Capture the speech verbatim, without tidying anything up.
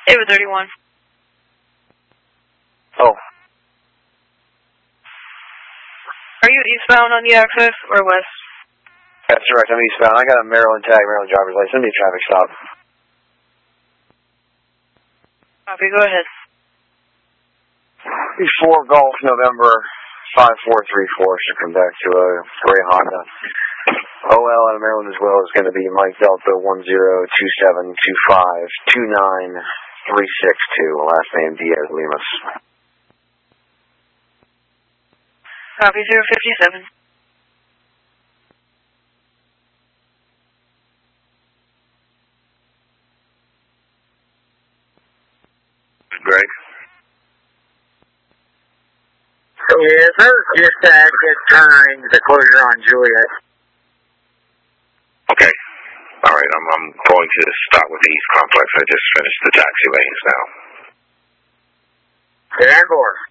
Ava thirty-one. Oh. Are you eastbound on the access or west? That's right, I'm eastbound. I got a Maryland tag, Maryland driver's license. Send me a traffic stop. Copy, go ahead. Before Golf, November five four three four, should come back to a gray Honda. O L out of Maryland as well is going to be Mike Delta one zero two seven two five two nine three six two, last name Diaz Lemus. Copy, zero fifty-seven. Greg? Yes, sir. Just at this time, the closure on Juliet. Okay. All right, I'm, I'm going to start with the East Complex. I just finished the taxi lanes now. Stand for.